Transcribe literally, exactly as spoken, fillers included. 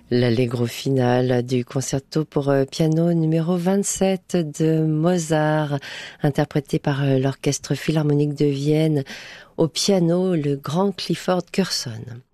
L'allegro final du concerto pour piano numéro vingt-sept de Mozart, interprété par l'Orchestre Philharmonique de Vienne, au piano le grand Clifford Curzon.